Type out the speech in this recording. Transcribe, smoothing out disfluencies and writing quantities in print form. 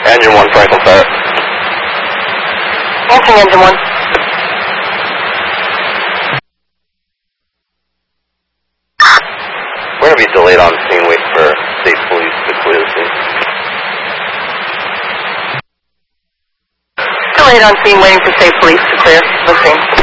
Engine 1, Franklin Fire. Answering Engine 1. We're going to be delayed on scene, wait for state police to clear the scene. Delayed on scene, waiting for state police to clear the scene.